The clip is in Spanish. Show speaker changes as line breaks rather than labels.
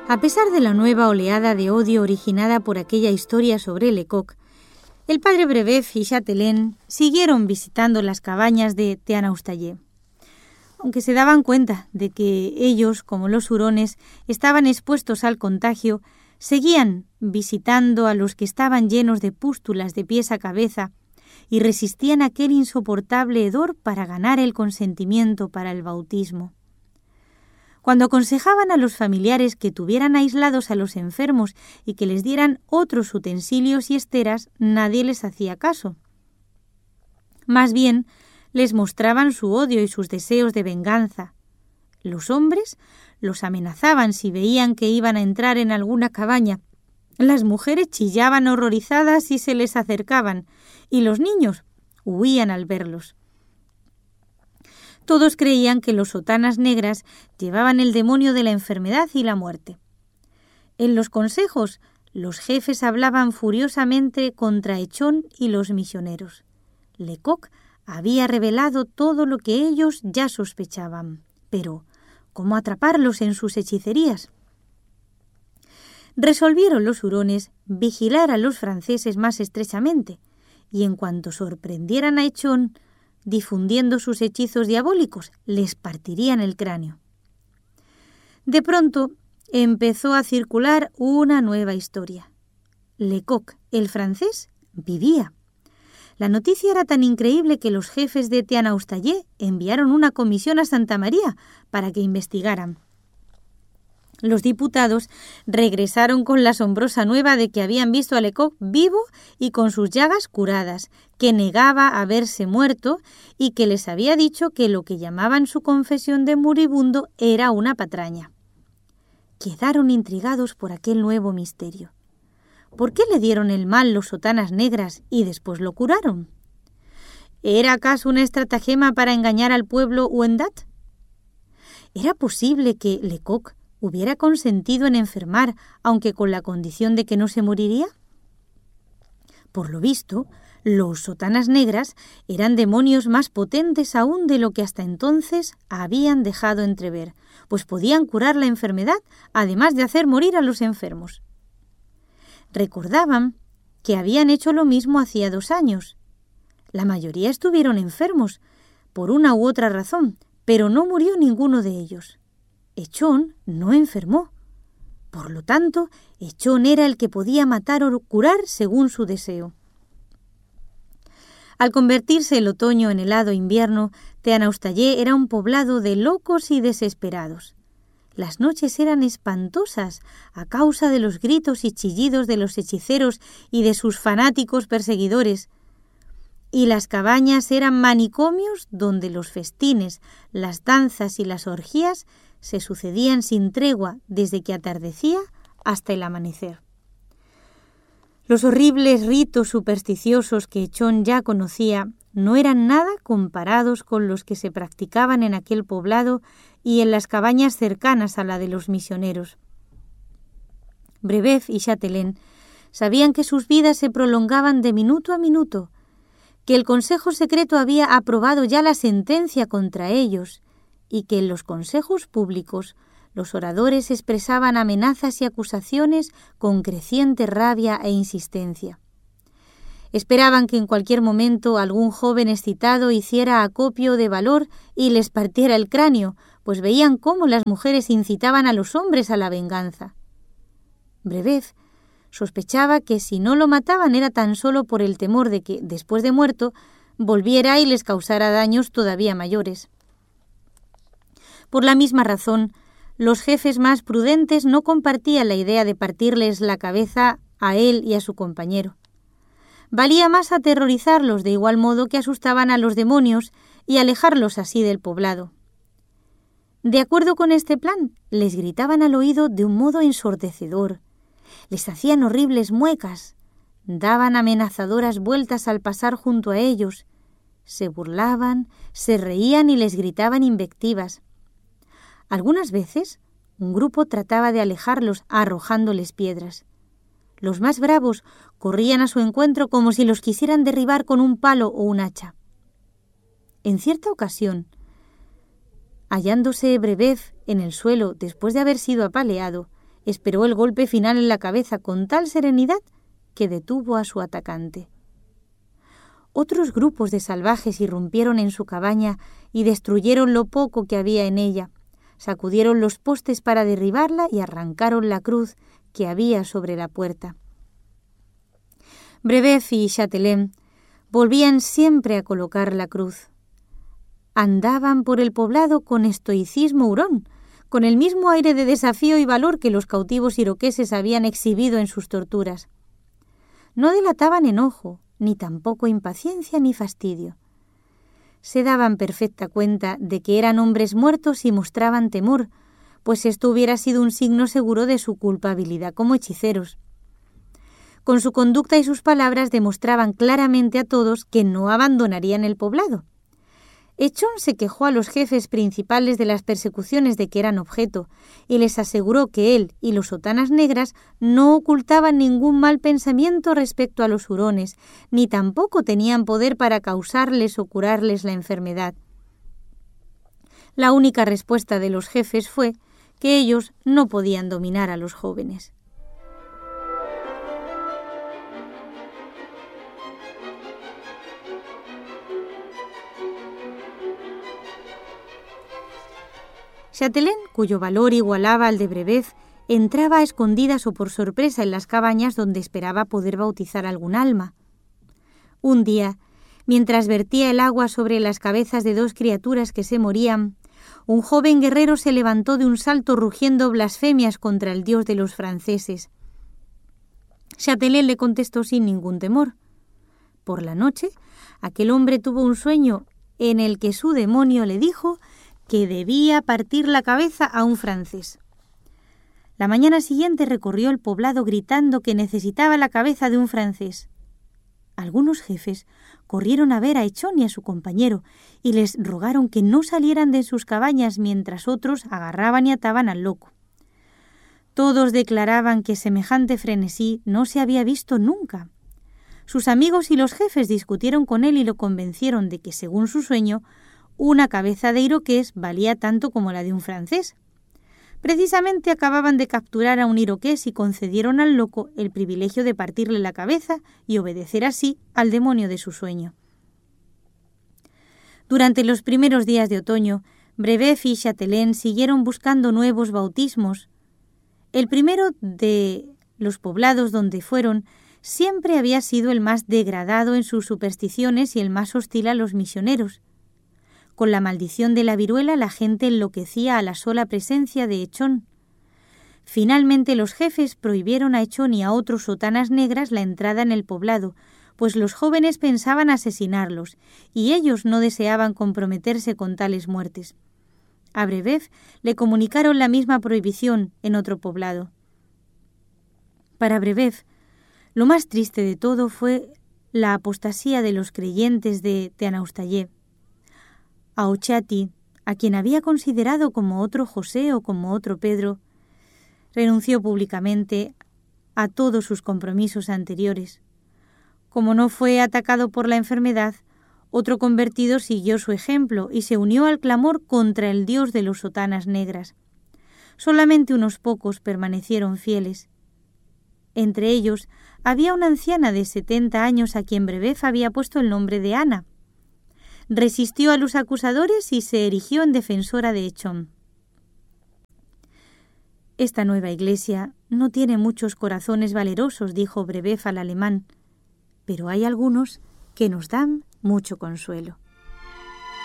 A pesar de la nueva oleada de odio originada por aquella historia sobre Lecoq, el padre Brebeuf y Chatelain siguieron visitando las cabañas de Teanaustayé. Aunque se daban cuenta de que ellos, como los hurones, estaban expuestos al contagio, seguían visitando a los que estaban llenos de pústulas de pies a cabeza y resistían aquel insoportable hedor para ganar el consentimiento para el bautismo. Cuando aconsejaban a los familiares que tuvieran aislados a los enfermos y que les dieran otros utensilios y esteras, nadie les hacía caso. Más bien, les mostraban su odio y sus deseos de venganza. Los hombres los amenazaban si veían que iban a entrar en alguna cabaña. Las mujeres chillaban horrorizadas si se les acercaban, y los niños huían al verlos. Todos creían que los sotanas negras llevaban el demonio de la enfermedad y la muerte. En los consejos, los jefes hablaban furiosamente contra Echón y los misioneros. Lecoq había revelado todo lo que ellos ya sospechaban, pero ¿cómo atraparlos en sus hechicerías? Resolvieron los hurones vigilar a los franceses más estrechamente, y en cuanto sorprendieran a Echón difundiendo sus hechizos diabólicos, les partirían el cráneo. De pronto empezó a circular una nueva historia. Lecoq, el francés, vivía. La noticia era tan increíble que los jefes de Teanaustayé enviaron una comisión a Santa María para que investigaran. Los diputados regresaron con la asombrosa nueva de que habían visto a Lecoq vivo y con sus llagas curadas, que negaba haberse muerto y que les había dicho que lo que llamaban su confesión de moribundo era una patraña. Quedaron intrigados por aquel nuevo misterio. ¿Por qué le dieron el mal los sotanas negras y después lo curaron? ¿Era acaso una estratagema para engañar al pueblo Wendat? ¿Era posible que Lecoq hubiera consentido en enfermar, aunque con la condición de que no se moriría? Por lo visto, los sotanas negras eran demonios más potentes aún de lo que hasta entonces habían dejado entrever, pues podían curar la enfermedad, además de hacer morir a los enfermos. Recordaban que habían hecho lo mismo hacía 2 años. La mayoría estuvieron enfermos, por una u otra razón, pero no murió ninguno de ellos. Echón no enfermó. Por lo tanto, Echón era el que podía matar o curar según su deseo. Al convertirse el otoño en helado invierno, Teanaustayé era un poblado de locos y desesperados. Las noches eran espantosas a causa de los gritos y chillidos de los hechiceros y de sus fanáticos perseguidores, y las cabañas eran manicomios donde los festines, las danzas y las orgías se sucedían sin tregua desde que atardecía hasta el amanecer. Los horribles ritos supersticiosos que Echón ya conocía no eran nada comparados con los que se practicaban en aquel poblado y en las cabañas cercanas a la de los misioneros. Brebeuf y Chatelain sabían que sus vidas se prolongaban de minuto a minuto, que el Consejo Secreto había aprobado ya la sentencia contra ellos y que en los consejos públicos los oradores expresaban amenazas y acusaciones con creciente rabia e insistencia. Esperaban que en cualquier momento algún joven excitado hiciera acopio de valor y les partiera el cráneo, pues veían cómo las mujeres incitaban a los hombres a la venganza. Brebeuf sospechaba que si no lo mataban era tan solo por el temor de que, después de muerto, volviera y les causara daños todavía mayores. Por la misma razón, los jefes más prudentes no compartían la idea de partirles la cabeza a él y a su compañero. Valía más aterrorizarlos de igual modo que asustaban a los demonios y alejarlos así del poblado. De acuerdo con este plan, les gritaban al oído de un modo ensordecedor, les hacían horribles muecas, daban amenazadoras vueltas al pasar junto a ellos, se burlaban, se reían y les gritaban invectivas. Algunas veces, un grupo trataba de alejarlos arrojándoles piedras. Los más bravos corrían a su encuentro como si los quisieran derribar con un palo o un hacha. En cierta ocasión, hallándose Brebeuf en el suelo después de haber sido apaleado, esperó el golpe final en la cabeza con tal serenidad que detuvo a su atacante. Otros grupos de salvajes irrumpieron en su cabaña y destruyeron lo poco que había en ella. Sacudieron los postes para derribarla y arrancaron la cruz que había sobre la puerta. Brebeuf y Chatelain volvían siempre a colocar la cruz. Andaban por el poblado con estoicismo hurón, con el mismo aire de desafío y valor que los cautivos iroqueses habían exhibido en sus torturas. No delataban enojo, ni tampoco impaciencia ni fastidio. Se daban perfecta cuenta de que eran hombres muertos y mostraban temor, pues esto hubiera sido un signo seguro de su culpabilidad como hechiceros. Con su conducta y sus palabras demostraban claramente a todos que no abandonarían el poblado. Echón se quejó a los jefes principales de las persecuciones de que eran objeto y les aseguró que él y los sotanas negras no ocultaban ningún mal pensamiento respecto a los hurones, ni tampoco tenían poder para causarles o curarles la enfermedad. La única respuesta de los jefes fue que ellos no podían dominar a los jóvenes. Chatelain, cuyo valor igualaba al de Brebeuf, entraba a escondidas o por sorpresa en las cabañas donde esperaba poder bautizar algún alma. Un día, mientras vertía el agua sobre las cabezas de dos criaturas que se morían, un joven guerrero se levantó de un salto rugiendo blasfemias contra el dios de los franceses. Chatelain le contestó sin ningún temor. Por la noche, aquel hombre tuvo un sueño en el que su demonio le dijo que debía partir la cabeza a un francés. La mañana siguiente recorrió el poblado gritando que necesitaba la cabeza de un francés. Algunos jefes corrieron a ver a Echón y a su compañero y les rogaron que no salieran de sus cabañas mientras otros agarraban y ataban al loco. Todos declaraban que semejante frenesí no se había visto nunca. Sus amigos y los jefes discutieron con él y lo convencieron de que, según su sueño, una cabeza de iroqués valía tanto como la de un francés. Precisamente acababan de capturar a un iroqués y concedieron al loco el privilegio de partirle la cabeza y obedecer así al demonio de su sueño. Durante los primeros días de otoño, Brebeuf y Chatelain siguieron buscando nuevos bautismos. El primero de los poblados donde fueron siempre había sido el más degradado en sus supersticiones y el más hostil a los misioneros. Con la maldición de la viruela la gente enloquecía a la sola presencia de Echón. Finalmente los jefes prohibieron a Echón y a otros sotanas negras la entrada en el poblado, pues los jóvenes pensaban asesinarlos, y ellos no deseaban comprometerse con tales muertes. A Brebeuf le comunicaron la misma prohibición en otro poblado. Para Brebeuf, lo más triste de todo fue la apostasía de los creyentes de Teanaustayé. A Ochati, a quien había considerado como otro José o como otro Pedro, renunció públicamente a todos sus compromisos anteriores. Como no fue atacado por la enfermedad, otro convertido siguió su ejemplo y se unió al clamor contra el dios de los sotanas negras. Solamente unos pocos permanecieron fieles. Entre ellos había una anciana de 70 años a quien Brebeuf había puesto el nombre de Ana. Resistió a los acusadores y se erigió en defensora de Echón. Esta nueva iglesia no tiene muchos corazones valerosos, dijo Brebeuf al alemán, pero hay algunos que nos dan mucho consuelo.